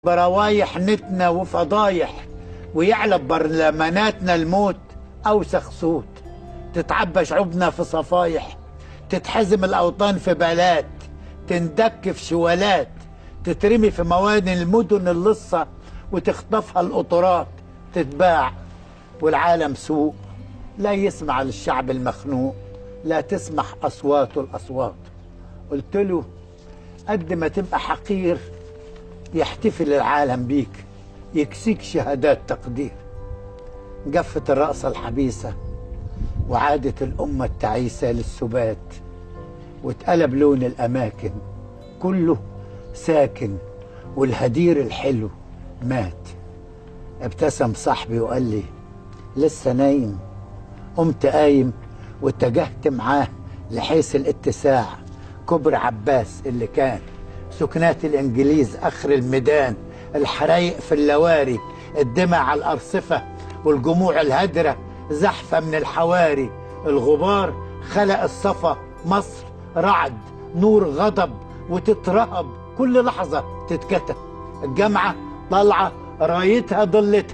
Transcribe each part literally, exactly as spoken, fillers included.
بروايح نتنا وفضايح، ويعلى ببرلماناتنا الموت أوسخ صوت. تتعبى شعوبنا في صفايح، تتحزم الأوطان في بلاد، تندك في شوالات، تترمي في موانئ المدن اللصة وتخطفها القطرات، تتباع والعالم سوق. لا يسمع للشعب المخنوق، لا تسمح أصواته الأصوات. قلت له قد ما تبقى حقير يحتفل العالم بيك، يكسيك شهادات تقدير. جفت الرأس الحبيسة وعادت الأمة التعيسة للسبات، واتقلب لون الأماكن كله ساكن، والهدير الحلو مات. ابتسم صاحبي وقال لي لسه نايم. قمت قايم واتجهت معاه لحيث الاتساع، كوبري عباس اللي كان سكنات الانجليز اخر الميدان، الحرايق في اللواري، الدمع على الارصفه، والجموع الهدره زحفه من الحواري. الغبار خلق الصفا، مصر رعد نور غضب وتترهب كل لحظه تتكتب. الجامعه طالعه رايتها ضلتها،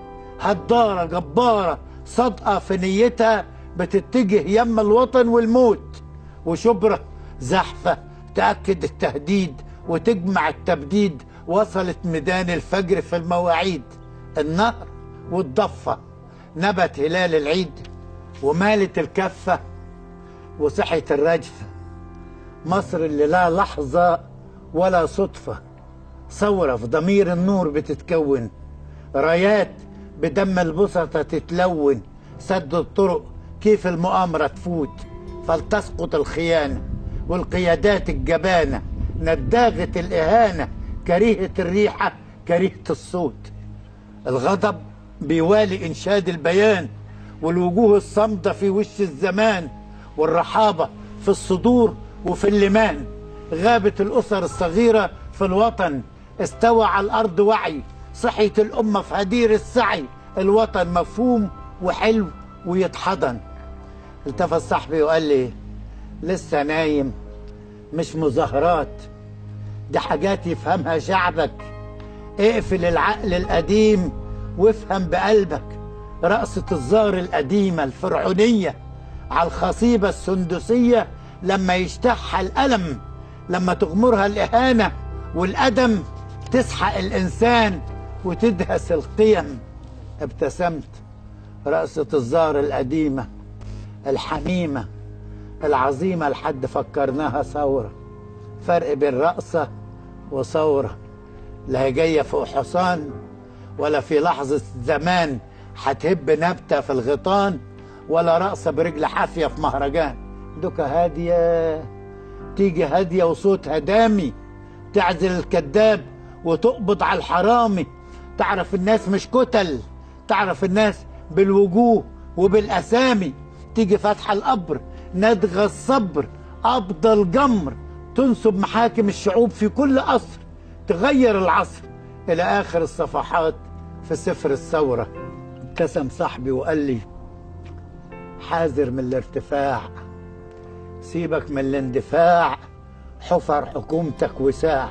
هداره جباره صادقه في نيتها، بتتجه يم الوطن والموت. وشبرا زحفه تأكد التهديد وتجمع التبديد، وصلت ميدان الفجر في المواعيد. النهر والضفة نبت هلال العيد، ومالت الكفة وصحت الرجفة. مصر اللي لا لحظة ولا صدفة، ثورة في ضمير النور بتتكون، رايات بدم البسطة تتلون. سد الطرق كيف المؤامرة تفوت، فلتسقط الخيانة والقيادات الجبانة. نداغة الإهانة كريهة الريحة كريهة الصوت. الغضب بيوالي إنشاد البيان، والوجوه الصامدة في وش الزمان، والرحابة في الصدور وفي اللمان. غابت الأسر الصغيرة في الوطن، استوى على الأرض وعي، صحيت الأمة في هدير السعي. الوطن مفهوم وحلو ويتحضن. التفت صاحبي وقال لي لسه نايم، مش مظاهرات، دي حاجات يفهمها شعبك. اقفل العقل القديم وافهم بقلبك. رقصة الزار القديمة الفرعونية على الخصيبة السندسية، لما يشتاحها الألم، لما تغمرها الإهانة والأدم، تسحق الإنسان وتدهس القيم. ابتسمت. رقصة الزار القديمة الحميمة العظيمة لحد فكرناها ثورة. فرق بين رقصة وثورة، لا هي جاية فوق حصان، ولا في لحظة زمان هتهب نبتة في الغيطان، ولا رقصة برجل حافية في مهرجان. دوكا هادية تيجي هادية وصوتها دامي، تعزل الكذاب وتقبض على الحرامي. تعرف الناس مش كتل، تعرف الناس بالوجوه وبالأسامي. تيجي فاتحة القبر ندغى الصبر، قبض الجمر، تنصب محاكم الشعوب في كل قصر، تغير العصر إلى آخر الصفحات في سفر الثورة. ابتسم صاحبي وقال لي حاذر من الارتفاع، سيبك من الاندفاع، حفر حكومتك وساع.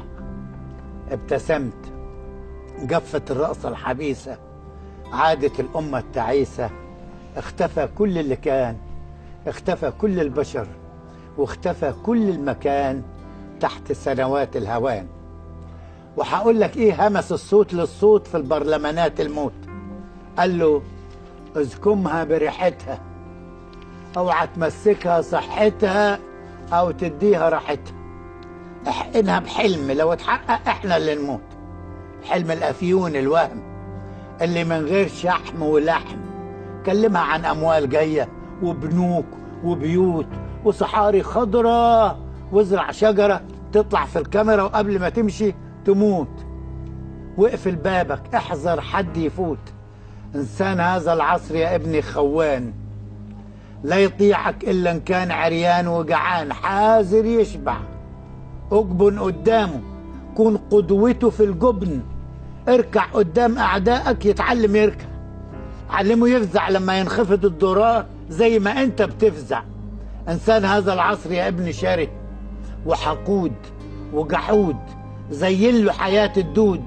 ابتسمت. جفت الرأس الحبيسة، عادت الأمة التعيسة. اختفى كل اللي كان، اختفى كل البشر، واختفى كل المكان تحت سنوات الهوان. وهقول لك ايه همس الصوت للصوت في البرلمانات الموت. قال له اذكمها بريحتها، اوعى تمسكها صحتها او تديها راحتها. احقنها بحلم لو اتحقق احنا اللي نموت. حلم الافيون الوهم اللي من غير شحم ولحم. كلمها عن اموال جايه وبنوك وبيوت وصحاري خضراء، وازرع شجره تطلع في الكاميرا وقبل ما تمشي تموت. واقفل بابك، احذر حد يفوت. انسان هذا العصر يا ابني خوان، لا يطيعك الا ان كان عريان وجعان، حاذر يشبع. اجبن قدامه، كون قدوته في الجبن. اركع قدام اعدائك يتعلم يركع، علمه يفزع لما ينخفض الدولار زي ما انت بتفزع. انسان هذا العصر يا ابني شره وحقود وجحود، زين له حياة الدود.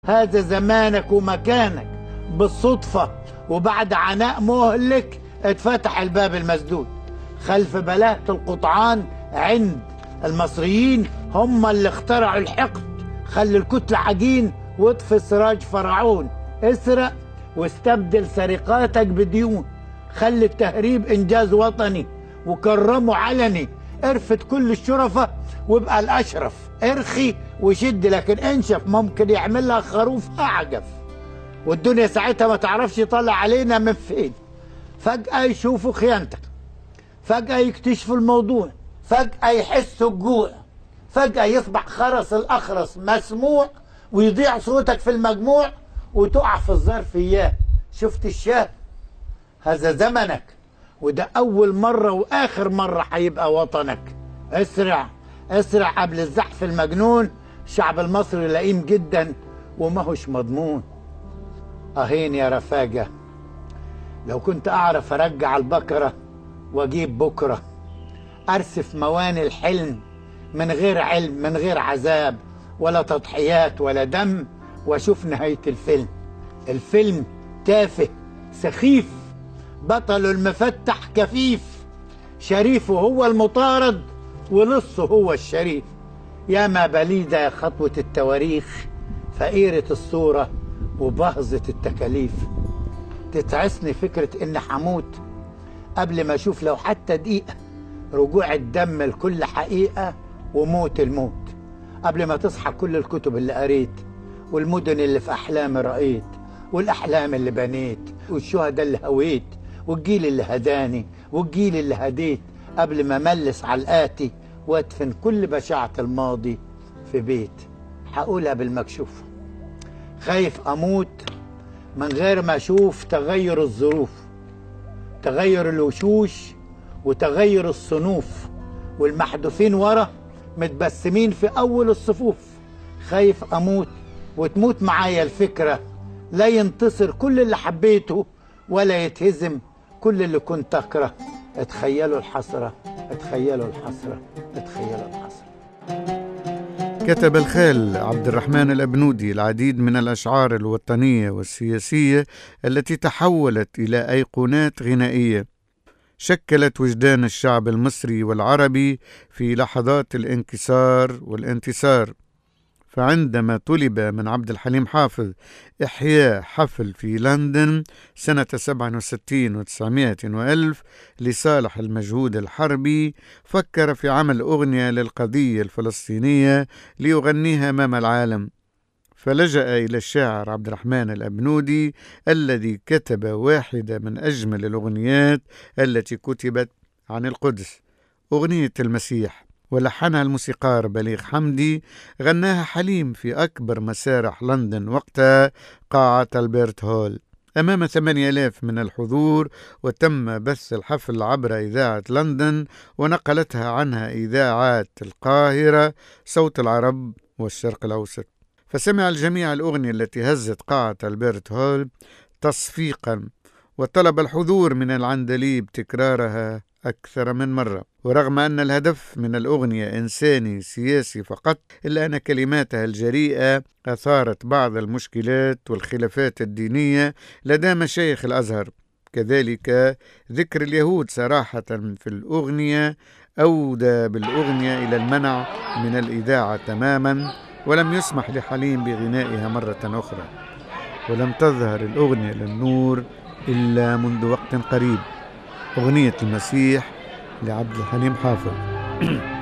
هذا زمانك ومكانك. بالصدفة وبعد عناء مهلك اتفتح الباب المسدود. خلف بلاهة القطعان عند المصريين هم اللي اخترعوا الحقد. خلي الكتلة عجين واطفي سراج فرعون. اسرق واستبدل سرقاتك بديون. خلي التهريب انجاز وطني وكرمه علني. ارفد كل الشرفة وابقى الاشرف. ارخي وشد لكن انشف، ممكن يعمل لها خروف اعجف. والدنيا ساعتها ما تعرفش يطلع علينا من فين. فجأة يشوفوا خيانتك، فجأة يكتشفوا الموضوع، فجأة يحسوا الجوع، فجأة يصبح خرس الأخرس مسموع ويضيع صوتك في المجموع وتقع في الظرف إياه. شفت الشاه؟ هذا زمنك، وده أول مرة وآخر مرة هيبقى وطنك. اسرع اسرع قبل الزحف المجنون. الشعب المصري لئيم جدا وماهوش مضمون. أهين يا رفاجة، لو كنت أعرف أرجع البكرة وأجيب بكرة. أرسف مواني الحلم من غير علم، من غير عذاب ولا تضحيات ولا دم، وأشوف نهاية الفيلم. الفيلم تافه سخيف، بطله المفتح كفيف، شريفه هو المطارد ونصه هو الشريف. يا ما بليدة يا خطوة التواريخ، فقيرة الصورة وبهظة التكاليف. تتعسني فكرة إني حموت قبل ما أشوف لو حتى دقيقة رجوع الدم لكل حقيقة وموت الموت. قبل ما تصحى كل الكتب اللي قريت والمدن اللي في أحلامي رأيت والأحلام اللي بنيت والشهداء اللي هويت والجيل اللي هداني والجيل اللي هديت. قبل ما ملس على الآتي وادفن كل بشاعة الماضي في بيت. هقولها بالمكشوف، خايف أموت من غير ما أشوف تغير الظروف، تغير الوشوش وتغير الصنوف، والمحذوفين ورا متبسمين في أول الصفوف. خايف أموت وتموت معايا الفكرة، لا ينتصر كل اللي حبيته ولا يتهزم كل اللي كنت أكره. اتخيلوا الحسرة، اتخيلوا الحسرة، اتخيلوا الحسرة. كتب الخال عبد الرحمن الأبنودي العديد من الأشعار الوطنية والسياسية التي تحولت إلى أيقونات غنائية شكلت وجدان الشعب المصري والعربي في لحظات الانكسار والانتصار. فعندما طلب من عبد الحليم حافظ إحياء حفل في لندن سنة سبعة وستين وتسعمائة وألف لصالح المجهود الحربي، فكر في عمل أغنية للقضية الفلسطينية ليغنيها أمام العالم. فلجأ إلى الشاعر عبد الرحمن الأبنودي الذي كتب واحدة من أجمل الأغنيات التي كتبت عن القدس، أغنية المسيح، ولحنها الموسيقار بليغ حمدي. غناها حليم في أكبر مسارح لندن وقتها، قاعة ألبرت هول، أمام ثمانية آلاف من الحضور. وتم بث الحفل عبر إذاعة لندن، ونقلتها عنها إذاعات القاهرة، صوت العرب والشرق الأوسط. فسمع الجميع الأغنية التي هزت قاعة ألبرت هول تصفيقا، وطلب الحضور من العندليب تكرارها أكثر من مرة. ورغم أن الهدف من الأغنية إنساني سياسي فقط، إلا أن كلماتها الجريئة أثارت بعض المشكلات والخلافات الدينية لدى مشايخ الأزهر. كذلك ذكر اليهود صراحة في الأغنية أودى بالأغنية إلى المنع من الإذاعة تماما، ولم يسمح لحليم بغنائها مرة أخرى. ولم تظهر الأغنية للنور إلا منذ وقت قريب، أغنية المسيح لعبد الحليم حافظ.